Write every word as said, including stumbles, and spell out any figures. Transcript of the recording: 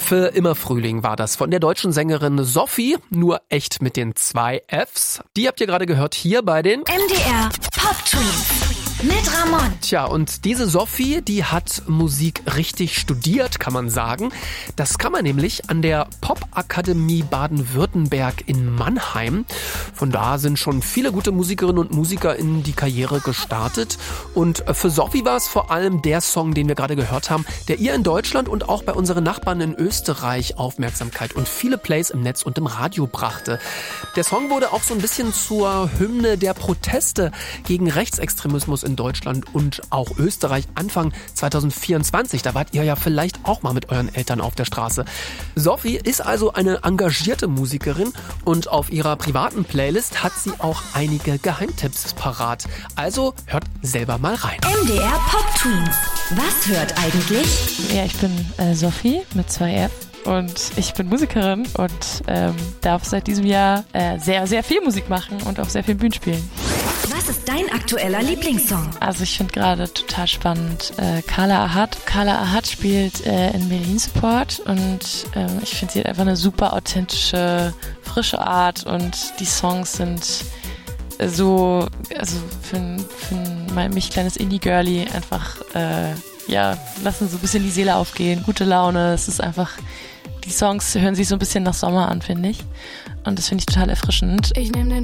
Für immer Frühling war das von der deutschen Sängerin Sophie, nur echt mit den zwei Fs. Die habt ihr gerade gehört hier bei den M D R Pop Twins mit Ramon. Tja, und diese Sophie, die hat Musik richtig studiert, kann man sagen. Das kann man nämlich an der Popakademie Baden-Württemberg in Mannheim. Von da sind schon viele gute Musikerinnen und Musiker in die Karriere gestartet. Und für Sophie war es vor allem der Song, den wir gerade gehört haben, der ihr in Deutschland und auch bei unseren Nachbarn in Österreich Aufmerksamkeit und viele Plays im Netz und im Radio brachte. Der Song wurde auch so ein bisschen zur Hymne der Proteste gegen Rechtsextremismus in Deutschland und auch Österreich Anfang zwanzig vierundzwanzig. Da wart ihr ja vielleicht auch mal mit euren Eltern auf der Straße. Sophie ist also eine engagierte Musikerin und auf ihrer privaten Playlist hat sie auch einige Geheimtipps parat. Also hört selber mal rein. M D R Pop Twins. Was hört eigentlich? Ja, ich bin äh, Sophie mit zwei F. Und ich bin Musikerin und ähm, darf seit diesem Jahr äh, sehr, sehr viel Musik machen und auch sehr viel Bühnen spielen. Was ist dein aktueller Lieblingssong? Also ich finde gerade total spannend äh, Carla Ahat. Carla Ahat spielt äh, in Berlin Support und ähm, ich finde, sie hat einfach eine super authentische, frische Art und die Songs sind so, also für, für mein, mich kleines Indie-Girlie einfach, äh, ja, lassen so ein bisschen die Seele aufgehen, gute Laune, es ist einfach, die Songs hören sich so ein bisschen nach Sommer an, finde ich. Und das finde ich total erfrischend. Ich nehm den